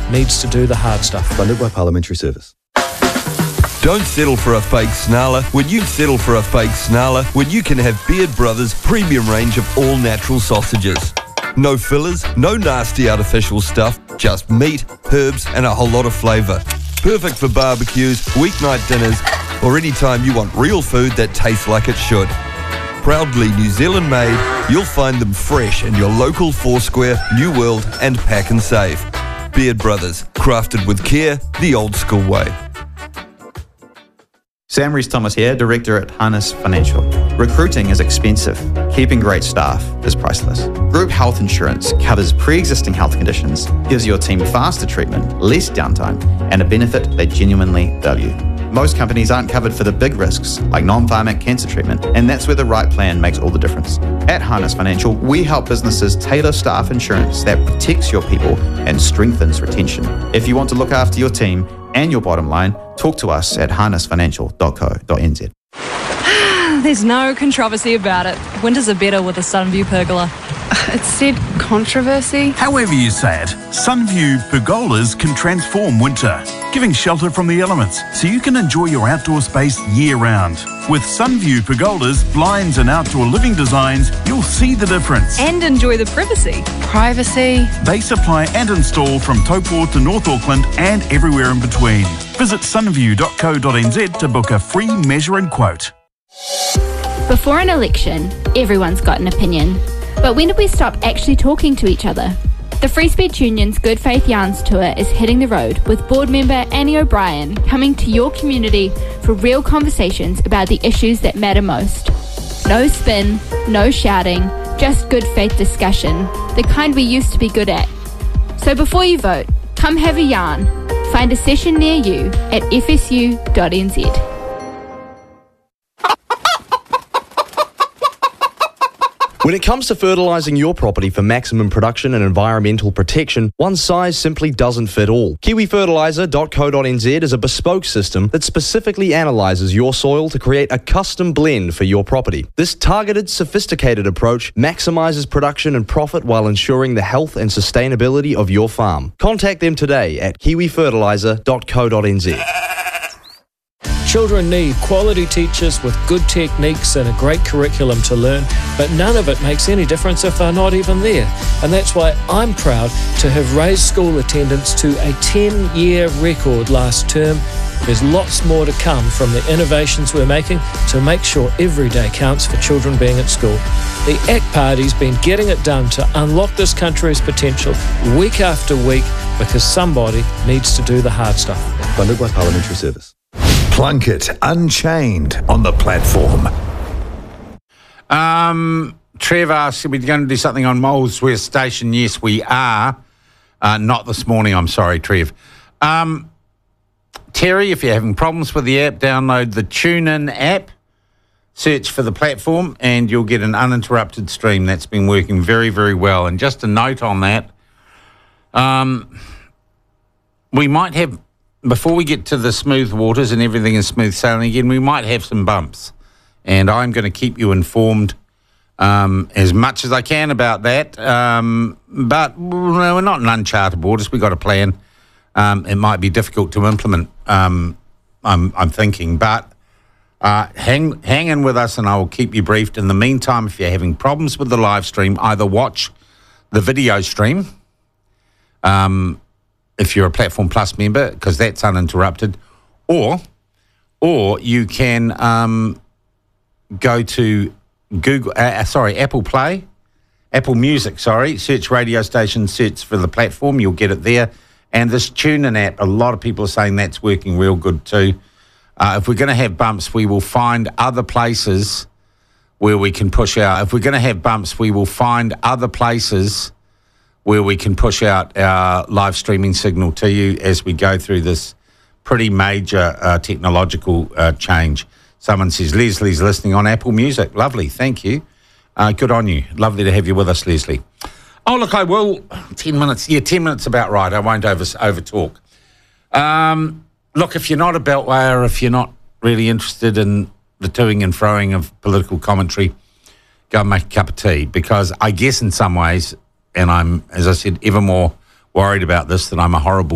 needs to do the hard stuff. Funded by Parliamentary Service. Don't settle for a fake snarler when you settle for a fake snarler when you can have Beard Brothers' premium range of all-natural sausages. No fillers, no nasty artificial stuff, just meat, herbs and a whole lot of flavour. Perfect for barbecues, weeknight dinners or any time you want real food that tastes like it should. Proudly New Zealand made, you'll find them fresh in your local Foursquare, New World and Pack and Save. Beard Brothers, crafted with care, the old school way. Sam Rees-Thomas here, Director at Harness Financial. Recruiting is expensive. Keeping great staff is priceless. Group health insurance covers pre-existing health conditions, gives your team faster treatment, less downtime, and a benefit they genuinely value. Most companies aren't covered for the big risks, like non-pharmac cancer treatment, and that's where the right plan makes all the difference. At Harness Financial, we help businesses tailor staff insurance that protects your people and strengthens retention. If you want to look after your team and your bottom line, talk to us at harnessfinancial.co.nz. There's no controversy about it. Winters are better with a Sunview pergola. It said controversy. However you say it, Sunview pergolas can transform winter, giving shelter from the elements so you can enjoy your outdoor space year-round. With Sunview pergolas, blinds and outdoor living designs, you'll see the difference. And enjoy the privacy. Privacy. They supply and install from Taupo to North Auckland and everywhere in between. Visit sunview.co.nz to book a free measure and quote. Before an election, everyone's got an opinion. But when did we stop actually talking to each other? The Free Speech Union's Good Faith Yarns Tour is hitting the road with board member Annie O'Brien coming to your community for real conversations about the issues that matter most. No spin, no shouting, just good faith discussion, the kind we used to be good at. So before you vote, come have a yarn. Find a session near you at fsu.nz. When it comes to fertilising your property for maximum production and environmental protection, one size simply doesn't fit all. KiwiFertiliser.co.nz is a bespoke system that specifically analyses your soil to create a custom blend for your property. This targeted, sophisticated approach maximises production and profit while ensuring the health and sustainability of your farm. Contact them today at KiwiFertiliser.co.nz. Children need quality teachers with good techniques and a great curriculum to learn, but none of it makes any difference if they're not even there. And that's why I'm proud to have raised school attendance to a 10-year record last term. There's lots more to come from the innovations we're making to make sure every day counts for children being at school. The ACT Party's been getting it done to unlock this country's potential week after week because somebody needs to do the hard stuff. Funded by Parliamentary Service. Plunkett Unchained on the platform. Trev asked, are we going to do something on Molesworth Station? Yes, we are. Not this morning, I'm sorry, Trev. Terry, if you're having problems with the app, download the TuneIn app, search for the platform, and you'll get an uninterrupted stream. That's been working very, very well. And just a note on that, we might have, before we get to the smooth waters and everything is smooth sailing again, we might have some bumps. And I'm going to keep you informed as much as I can about that. But we're not in uncharted waters. We've got a plan. It might be difficult to implement, I'm thinking. But hang in with us and I will keep you briefed. In the meantime, if you're having problems with the live stream, either watch the video stream, if you're a Platform Plus member, because that's uninterrupted, or you can go to Apple Music, search radio station, search for the platform, you'll get it there. And this TuneIn app, a lot of people are saying that's working real good too. If we're going to have bumps, we will find other places where we can push out. If we're going to have bumps, we will find other places where we can push out our live streaming signal to you as we go through this pretty major technological change. Someone says, Leslie's listening on Apple Music. Lovely, thank you. Good on you. Lovely to have you with us, Leslie. Oh, look, I will. 10 minutes. Yeah, 10 minutes about right. I won't over talk. Look, if you're not a beltwayer, if you're not really interested in the toing and froing of political commentary, go and make a cup of tea, because I guess in some ways, and I'm, as I said, ever more worried about this, that I'm a horrible